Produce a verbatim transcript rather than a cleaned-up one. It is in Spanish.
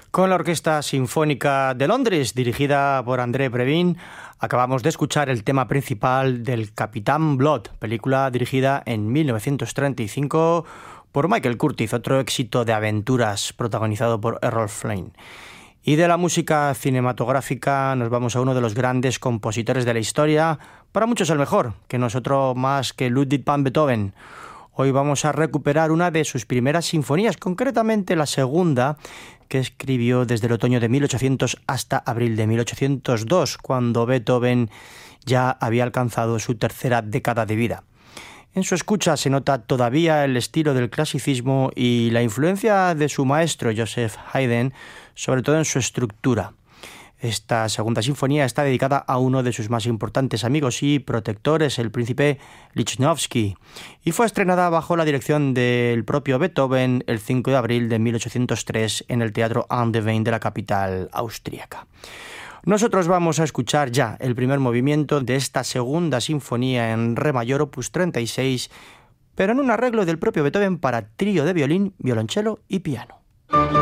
Con la Orquesta Sinfónica de Londres, dirigida por André Previn, acabamos de escuchar el tema principal del Capitán Blood, película dirigida en mil novecientos treinta y cinco por Michael Curtiz, otro éxito de aventuras protagonizado por Errol Flynn. Y de la música cinematográfica nos vamos a uno de los grandes compositores de la historia, para muchos el mejor, que no es otro más que Ludwig van Beethoven. Hoy vamos a recuperar una de sus primeras sinfonías, concretamente la segunda, que escribió desde el otoño de mil ochocientos hasta abril de mil ochocientos dos, cuando Beethoven ya había alcanzado su tercera década de vida. En su escucha se nota todavía el estilo del clasicismo y la influencia de su maestro Joseph Haydn, sobre todo en su estructura. Esta segunda sinfonía está dedicada a uno de sus más importantes amigos y protectores, el príncipe Lichnowsky, y fue estrenada bajo la dirección del propio Beethoven el cinco de abril de mil ochocientos tres en el Teatro An der Wein de la capital austríaca. Nosotros vamos a escuchar ya el primer movimiento de esta segunda sinfonía en re mayor, opus treinta y seis, pero en un arreglo del propio Beethoven para trío de violín, violonchelo y piano.